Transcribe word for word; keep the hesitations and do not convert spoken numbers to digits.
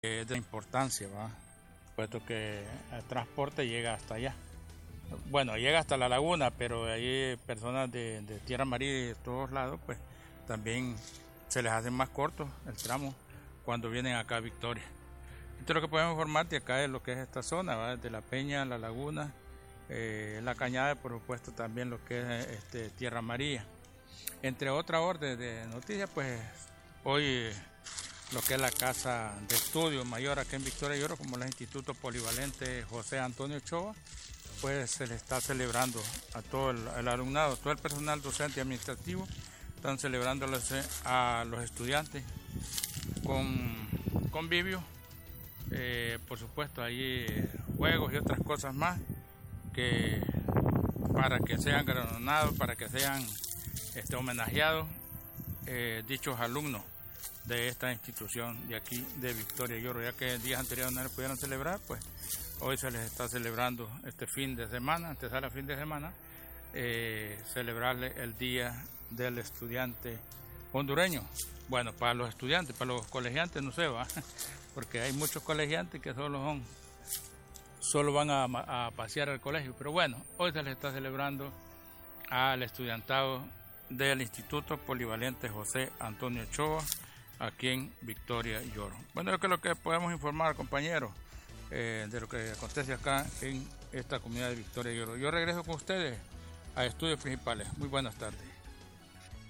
Es de importancia, ¿va? Puesto que el transporte llega hasta allá. Bueno, llega hasta la laguna, pero hay personas de, de Tierra Amarilla y de todos lados, pues también se les hace más corto el tramo cuando vienen acá a Victoria. Esto es lo que podemos informarte acá de lo que es esta zona, ¿va? De la Peña, la laguna, eh, la cañada, por supuesto también lo que es este, Tierra Amarilla. Entre otras órdenes de noticias, pues hoy lo que es la casa de estudio mayor aquí en Victoria Lloro, como el Instituto Polivalente José Antonio Ochoa, pues se le está celebrando a todo el, el alumnado, todo el personal docente y administrativo, están celebrándole a los estudiantes con convivio, eh, por supuesto hay juegos y otras cosas más que para que sean galardonados, para que sean este, homenajeados eh, dichos alumnos de esta institución de aquí de Victoria Lloro, ya que días anteriores no les pudieron celebrar, pues hoy se les está celebrando este fin de semana, antes de la fin de semana, eh, celebrarle el Día del Estudiante Hondureño. Bueno, para los estudiantes, para los colegiantes no se va, porque hay muchos colegiantes que solo son, solo van a, a pasear al colegio, pero bueno, hoy se les está celebrando al estudiantado del Instituto Polivalente José Antonio Ochoa, aquí en Victoria Lloro. Bueno, es lo que podemos informar, compañeros, eh, de lo que acontece acá en esta comunidad de Victoria Lloro. Yo regreso con ustedes a estudios principales. Muy buenas tardes.